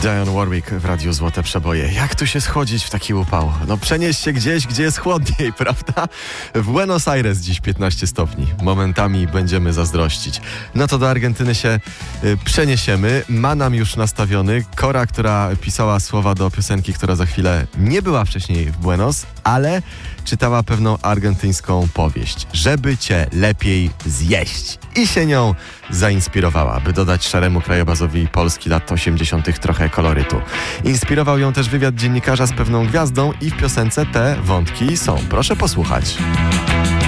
Dionne Warwick w Radiu Złote Przeboje. Jak tu się schodzić w taki upał? No przenieś się gdzieś, gdzie jest chłodniej, prawda? W Buenos Aires dziś 15 stopni. Momentami będziemy zazdrościć. No to do Argentyny się przeniesiemy. Ma nam już nastawiony Kora, która pisała słowa do piosenki, która za chwilę nie była wcześniej w Buenos, ale czytała pewną argentyńską powieść. Żeby cię lepiej zjeść. I się nią zainspirowała, by dodać szaremu krajobrazowi Polski lat 80. trochę kolorytu. Inspirował ją też wywiad dziennikarza z pewną gwiazdą i w piosence te wątki są. Proszę posłuchać.